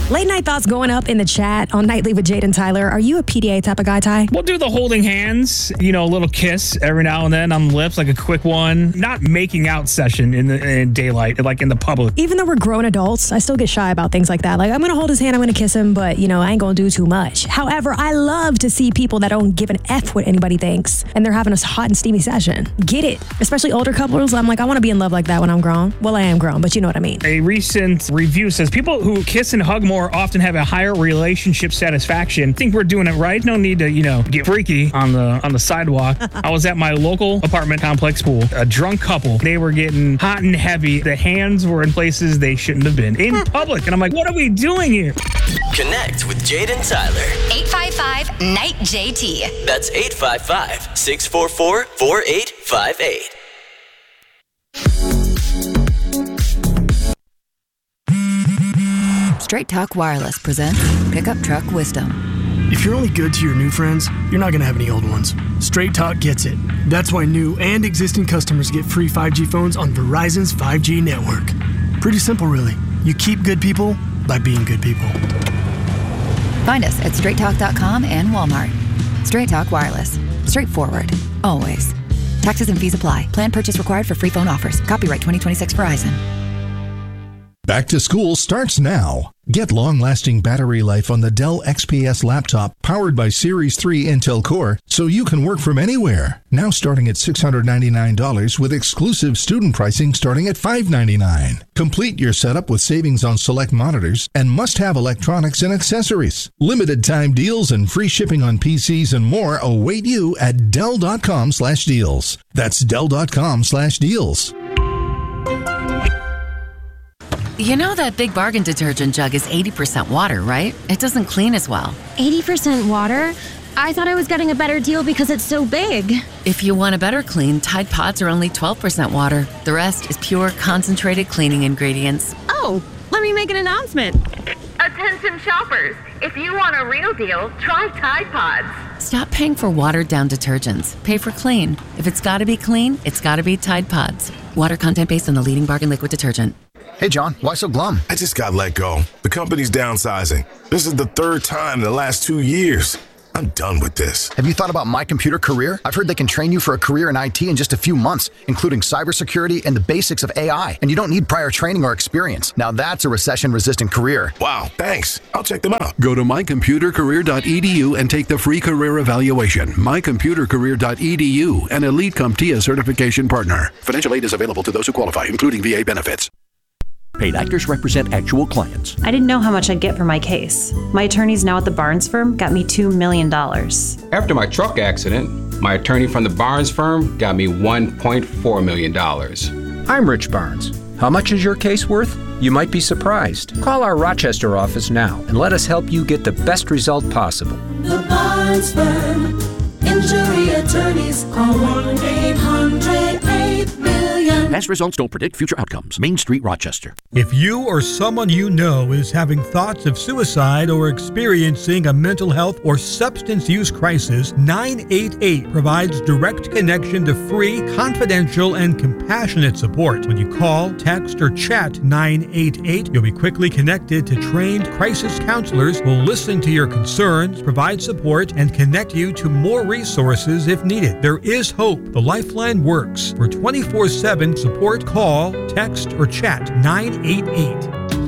Late night thoughts going up in the chat on Nightly with Jade and Tyler. Are you a PDA type of guy, Ty? We'll do the holding hands, a little kiss every now and then on the lips, like a quick one. Not making out session in daylight, like in the public. Even though we're grown adults, I still get shy about things like that. Like, I'm going to hold his hand, I'm going to kiss him, but, I ain't going to do too much. However, I love to see people that don't give an F what anybody thinks, and they're having a hot and steamy session. Get it. Especially older couples. I'm like, I want to be in love like that when I'm grown. Well, I am grown, but you know what I mean. A recent review says people who kiss and hug more often have a higher relationship satisfaction. I think we're doing it right. No need to, get freaky on the sidewalk. I was at my local apartment complex pool. A drunk couple. They were getting hot and heavy. The hands were in places they shouldn't have been. In public. And I'm like, what are we doing here? Connect with Jade and Tyler. 855-NIGHT-JT. That's 855-644-4858. Straight Talk Wireless presents Pickup Truck Wisdom. If you're only good to your new friends, you're not going to have any old ones. Straight Talk gets it. That's why new and existing customers get free 5G phones on Verizon's 5G network. Pretty simple, really. You keep good people by being good people. Find us at straighttalk.com and Walmart. Straight Talk Wireless. Straightforward. Always. Taxes and fees apply. Plan purchase required for free phone offers. Copyright 2026 Verizon. Back to school starts now. Get long-lasting battery life on the Dell XPS laptop powered by Series 3 Intel Core so you can work from anywhere. Now starting at $699 with exclusive student pricing starting at $599. Complete your setup with savings on select monitors and must-have electronics and accessories. Limited time deals and free shipping on PCs and more await you at Dell.com/deals. That's Dell.com/deals. You know that Big Bargain detergent jug is 80% water, right? It doesn't clean as well. 80% water? I thought I was getting a better deal because it's so big. If you want a better clean, Tide Pods are only 12% water. The rest is pure, concentrated cleaning ingredients. Oh, let me make an announcement. Attention shoppers, if you want a real deal, try Tide Pods. Stop paying for watered-down detergents. Pay for clean. If it's got to be clean, it's got to be Tide Pods. Water content based on the leading bargain liquid detergent. Hey, John, why so glum? I just got let go. The company's downsizing. This is the third time in the last 2 years. I'm done with this. Have you thought about My Computer Career? I've heard they can train you for a career in IT in just a few months, including cybersecurity and the basics of AI. And you don't need prior training or experience. Now that's a recession-resistant career. Wow, thanks. I'll check them out. Go to mycomputercareer.edu and take the free career evaluation. mycomputercareer.edu, an Elite CompTIA certification partner. Financial aid is available to those who qualify, including VA benefits. Paid actors represent actual clients. I didn't know how much I'd get for my case. My attorneys now at the Barnes firm got me $2 million. After my truck accident, my attorney from the Barnes firm got me $1.4 million. I'm Rich Barnes. How much is your case worth? You might be surprised. Call our Rochester office now and let us help you get the best result possible. The Barnes firm. Injury attorneys. Call 1-800-8-MILLION. Past results don't predict future outcomes. Main Street, Rochester. If you or someone you know is having thoughts of suicide or experiencing a mental health or substance use crisis, 988 provides direct connection to free, confidential, and compassionate support. When you call, text, or chat 988, you'll be quickly connected to trained crisis counselors who will listen to your concerns, provide support, and connect you to more resources if needed. There is hope. The Lifeline works. For 24/7 support, call, text, or chat 988.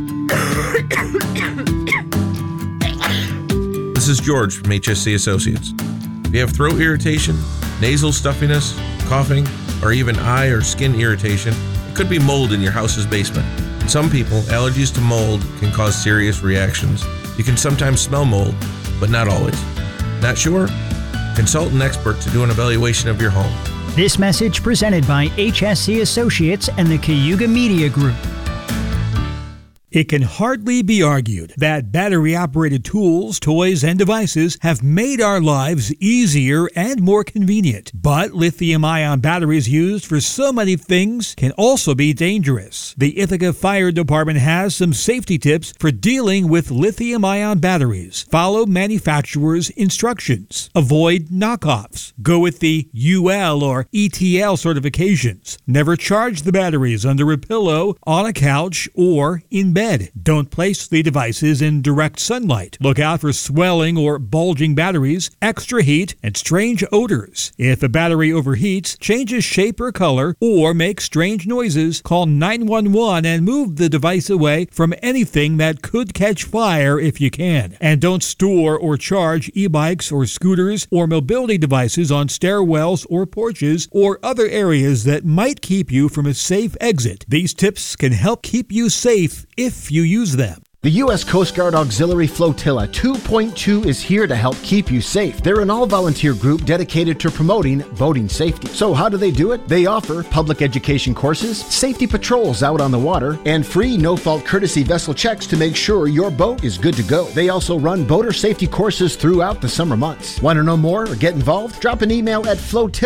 This is George from HSC Associates. If you have throat irritation, nasal stuffiness, coughing, or even eye or skin irritation, it could be mold in your house's basement. In some people, allergies to mold can cause serious reactions. You can sometimes smell mold, but not always. Not sure? Consult an expert to do an evaluation of your home. This message presented by HSC Associates and the Cayuga Media Group. It can hardly be argued that battery-operated tools, toys, and devices have made our lives easier and more convenient. But lithium-ion batteries used for so many things can also be dangerous. The Ithaca Fire Department has some safety tips for dealing with lithium-ion batteries. Follow manufacturer's instructions. Avoid knockoffs. Go with the UL or ETL certifications. Never charge the batteries under a pillow, on a couch, or in bed. bed. Don't place the devices in direct sunlight. Look out for swelling or bulging batteries, extra heat, and strange odors. If a battery overheats, changes shape or color, or makes strange noises, call 911 and move the device away from anything that could catch fire if you can. And don't store or charge e-bikes or scooters or mobility devices on stairwells or porches or other areas that might keep you from a safe exit. These tips can help keep you safe if you use them. The U.S. Coast Guard Auxiliary Flotilla 2.2 is here to help keep you safe. They're an all-volunteer group dedicated to promoting boating safety. So how do they do it? They offer public education courses, safety patrols out on the water, and free no-fault courtesy vessel checks to make sure your boat is good to go. They also run boater safety courses throughout the summer months. Want to know more or get involved? Drop an email at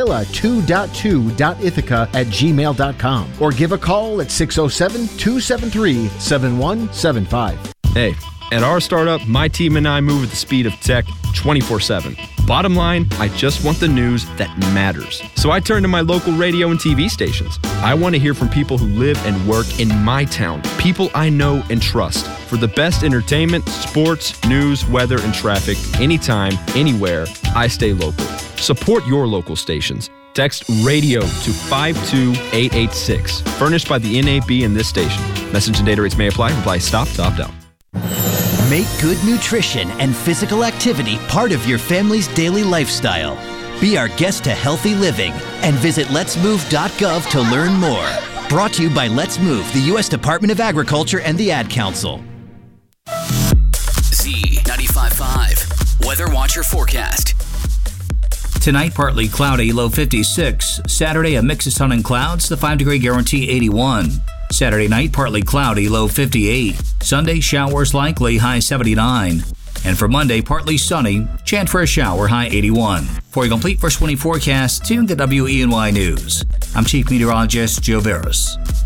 flotilla2.2.ithaca@gmail.com or give a call at 607-273-7175. Hey, at our startup, my team and I move at the speed of tech 24/7. Bottom line, I just want the news that matters. So I turn to my local radio and TV stations. I want to hear from people who live and work in my town, people I know and trust. For the best entertainment, sports, news, weather, and traffic, anytime, anywhere, I stay local. Support your local stations. Text RADIO to 52886. Furnished by the NAB and this station. Message and data rates may apply. Reply STOP to opt out. Make good nutrition and physical activity part of your family's daily lifestyle. Be our guest to healthy living and visit letsmove.gov to learn more. Brought to you by Let's Move, the U.S. Department of Agriculture and the Ad Council. Z95.5 Weather Watcher Forecast. Tonight, partly cloudy, low 56. Saturday, a mix of sun and clouds, the 5-degree guarantee 81. Saturday night, partly cloudy, low 58. Sunday, showers likely, high 79. And for Monday, partly sunny, chance for a shower, high 81. For a complete first 24 forecast, tune to WENY News. I'm Chief Meteorologist Joe Veras.